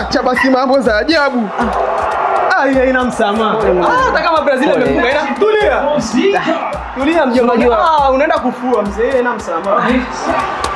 Acha basi mambo za ajabu. Haina msamaha. Hata kama Brazil amefunga ina tulia. Tulia mjomba. Unaenda kufua mzee, haina msamaha.